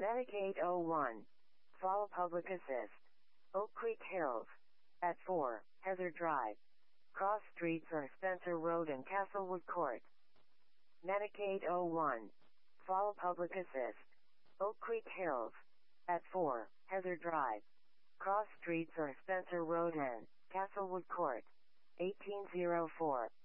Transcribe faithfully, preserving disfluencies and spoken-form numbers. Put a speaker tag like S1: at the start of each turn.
S1: Manic eight oh one. Follow Public Assist. Oak Creek Hills. At four, Heather Drive. Cross streets are Spencer Road and Castlewood Court. Manic eight oh one. Follow Public Assist. Oak Creek Hills. At four, Heather Drive. Cross streets are Spencer Road and Castlewood Court. eighteen oh four.